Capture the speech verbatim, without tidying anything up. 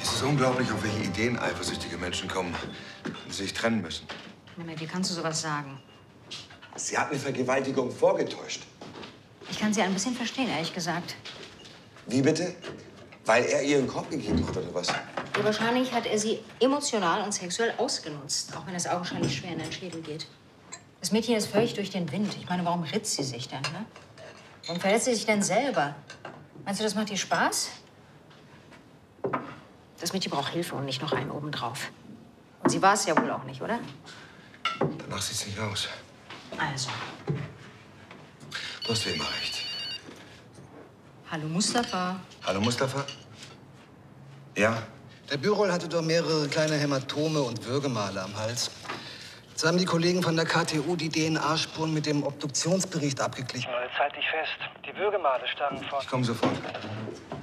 Es ist unglaublich, auf welche Ideen eifersüchtige Menschen kommen, wenn sie sich trennen müssen. Mehmet, wie kannst du sowas sagen? Sie hat eine Vergewaltigung vorgetäuscht. Ich kann sie ein bisschen verstehen, ehrlich gesagt. Wie bitte? Weil er ihr einen Korb gegeben hat, oder was? Ja, wahrscheinlich hat er sie emotional und sexuell ausgenutzt, auch wenn es augenscheinlich schwer in den Schädel geht. Das Mädchen ist völlig durch den Wind. Ich meine, warum ritzt sie sich denn, ne? Warum verletzt sie sich denn selber? Meinst du, das macht ihr Spaß? Das Mädchen braucht Hilfe und nicht noch einen obendrauf. Und sie war es ja wohl auch nicht, oder? Danach sieht's nicht aus. Also. Du hast wie immer recht. Hallo, Mustafa. Hallo, Mustafa? Ja? Der Bürol hatte doch mehrere kleine Hämatome und Würgemale am Hals. Jetzt haben die Kollegen von der K T U die D N A-Spuren mit dem Obduktionsbericht abgeglichen. Jetzt halt dich fest. Die Würgemale stammen von... Ich komme sofort.